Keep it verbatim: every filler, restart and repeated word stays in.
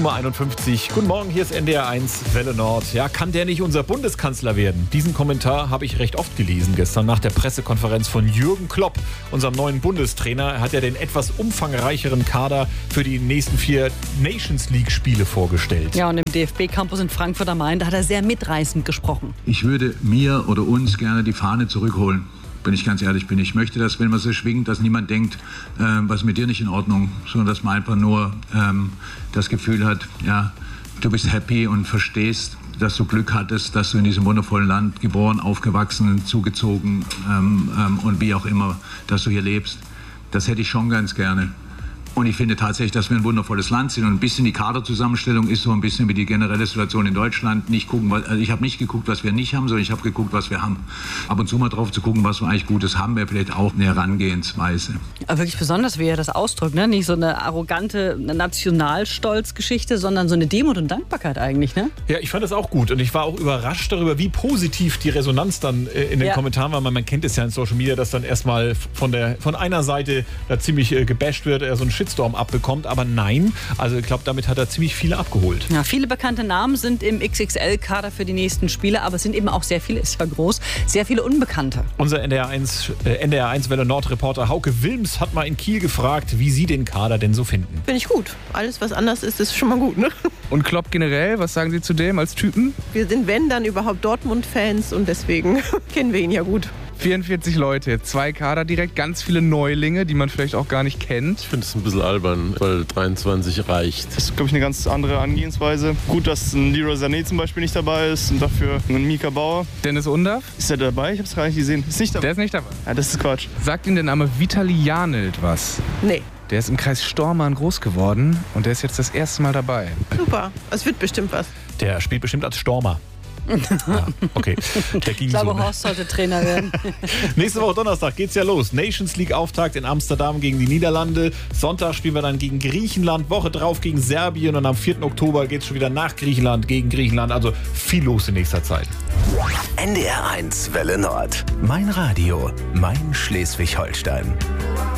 sieben Uhr einundfünfzig. Guten Morgen, hier ist N D R eins Welle Nord. Ja, kann der nicht unser Bundeskanzler werden? Diesen Kommentar habe ich recht oft gelesen gestern nach der Pressekonferenz von Jürgen Klopp, unserem neuen Bundestrainer. Er hat ja den etwas umfangreicheren Kader für die nächsten vier Nations League-Spiele vorgestellt. Ja, und im D F B-Campus in Frankfurt am Main, da hat er sehr mitreißend gesprochen. Ich würde mir oder uns gerne die Fahne zurückholen. Wenn ich ganz ehrlich bin. Ich möchte, dass, wenn man so schwingt, dass niemand denkt, äh, was mit dir nicht in Ordnung, sondern dass man einfach nur ähm, das Gefühl hat, ja, du bist happy und verstehst, dass du Glück hattest, dass du in diesem wundervollen Land geboren, aufgewachsen, zugezogen ähm, ähm, und wie auch immer, dass du hier lebst. Das hätte ich schon ganz gerne. Und ich finde tatsächlich, dass wir ein wundervolles Land sind. Und ein bisschen die Kaderzusammenstellung ist so ein bisschen wie die generelle Situation in Deutschland. Nicht gucken, also ich habe nicht geguckt, was wir nicht haben, sondern ich habe geguckt, was wir haben. Ab und zu mal drauf zu gucken, was wir eigentlich Gutes haben, wäre vielleicht auch eine Herangehensweise. Aber wirklich besonders, wie er das ausdrückt, ne? Nicht so eine arrogante Nationalstolzgeschichte, sondern so eine Demut und Dankbarkeit eigentlich, ne? Ja, ich fand das auch gut. Und ich war auch überrascht darüber, wie positiv die Resonanz dann äh, in den ja. Kommentaren war. Man, man kennt es ja in Social Media, dass dann erstmal von, der, von einer Seite da ziemlich äh, gebasht wird, er so ein Shitstorm abbekommt, aber nein, also ich glaube, damit hat er ziemlich viele abgeholt. Ja, viele bekannte Namen sind im X X L-Kader für die nächsten Spiele, aber es sind eben auch sehr viele, ist ja groß, sehr viele Unbekannte. Unser N D R eins, äh, N D R eins Welle Nord-Reporter Hauke Wilms hat mal in Kiel gefragt, wie sie den Kader denn so finden. Finde ich gut. Alles, was anders ist, ist schon mal gut, ne? Und Klopp generell, was sagen Sie zu dem als Typen? Wir sind, wenn, dann überhaupt Dortmund-Fans und deswegen kennen wir ihn ja gut. vierundvierzig Leute, zwei Kader direkt, ganz viele Neulinge, die man vielleicht auch gar nicht kennt. Ich finde es ein bisschen albern, weil dreiundzwanzig reicht. Das ist, glaube ich, eine ganz andere Angehensweise. Gut, dass ein Leroy Sané zum Beispiel nicht dabei ist und dafür ein Mika Bauer. Dennis Undaff? Ist der dabei? Ich habe es gar nicht gesehen. Ist nicht dabei? Der ist nicht dabei. Ja, das ist Quatsch. Sagt Ihnen der Name Vitali Janelt was? Nee. Der ist im Kreis Stormarn groß geworden und der ist jetzt das erste Mal dabei. Super, es wird bestimmt was. Der spielt bestimmt als Stormer. Ah, okay. Der ging ich glaube, so, ne? Horst sollte Trainer werden. Nächste Woche Donnerstag geht's ja los. Nations League Auftakt in Amsterdam gegen die Niederlande. Sonntag spielen wir dann gegen Griechenland, Woche drauf gegen Serbien und am vierten Oktober geht's schon wieder nach Griechenland, gegen Griechenland. Also viel los in nächster Zeit. N D R eins Welle Nord. Mein Radio, mein Schleswig-Holstein.